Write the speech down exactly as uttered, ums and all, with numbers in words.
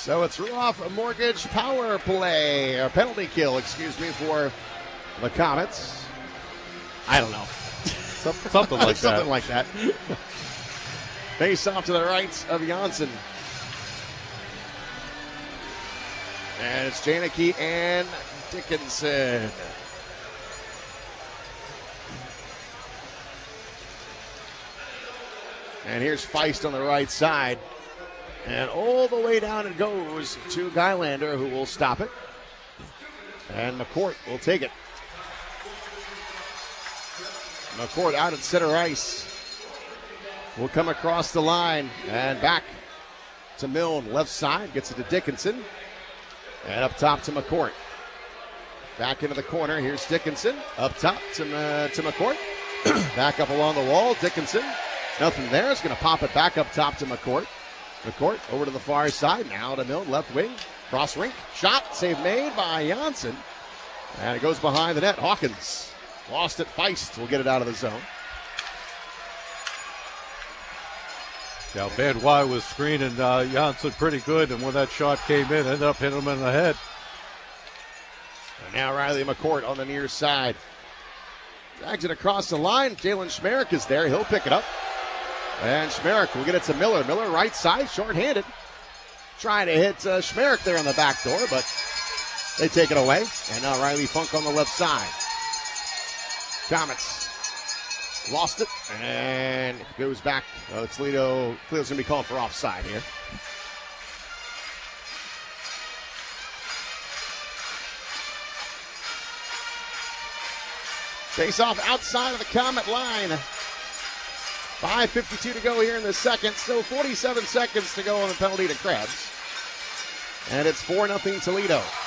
So it's Ruoff Mortgage power play, or penalty kill, excuse me, for the Comets. I don't know. Something like Something that. like that. Face off to the right of Janssen. And it's Janicki and Dickinson. And here's Feist on the right side. And all the way down it goes to Gylander, who will stop it. And McCourt will take it. McCourt out at center ice. Will come across the line and back to Milne, left side. Gets it to Dickinson. And up top to McCourt. Back into the corner. Here's Dickinson. Up top to, uh, to McCourt. Back up along the wall. Dickinson. Nothing there. It's going to pop it back up top to McCourt. McCourt over to the far side. Now to Milne, left wing. Cross rink. Shot. Save made by Janssen. And it goes behind the net. Hawkins lost it. Feist will get it out of the zone. Yeah, Ben Y was screening uh, Janssen pretty good, and when that shot came in, ended up hitting him in the head. And now Riley McCourt on the near side. Drags it across the line. Jalen Schmerich is there. He'll pick it up. And Schmerich will get it to Miller. Miller right side, shorthanded. Trying to hit uh, Schmerich there on the back door, but they take it away. And now Riley Funk on the left side. Comets lost it, and it goes back. Oh, it's Toledo. Toledo's going to be called for offside here. Face off outside of the Comet line. five fifty-two to go here in the second. Still forty-seven seconds to go on the penalty to Krebs. And it's four nothing Toledo.